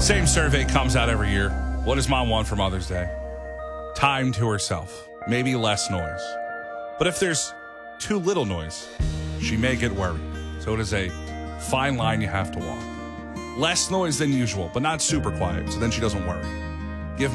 Same survey comes out every year. What does mom want for Mother's Day? Time to herself. Maybe less noise. But if there's too little noise, she may get worried. So it is a fine line you have to walk. Less noise than usual, but not super quiet, so then she doesn't worry.